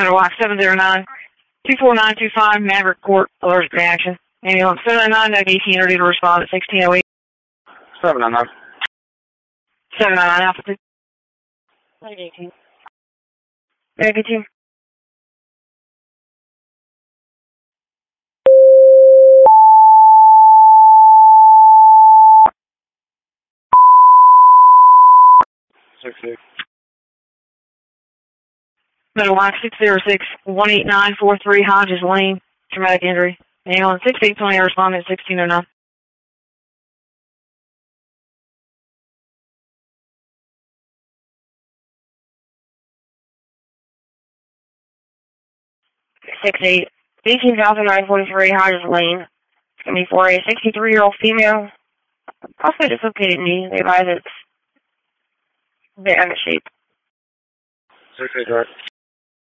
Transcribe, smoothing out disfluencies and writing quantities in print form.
Center Watch 709-24925, Maverick Court, allergic reaction. Ambulance 709, WD ready to respond at 1608. 799. 799, altitude. 18. Negative. Center Watch 606-18943, Hodges Lane, traumatic injury. Ambulance 6820, respond at 1609. Six 18,943 Hodges Lane. It's going to be for a 63-year-old female, possibly dislocated knee. They advise it's a bit out of shape. 6-8,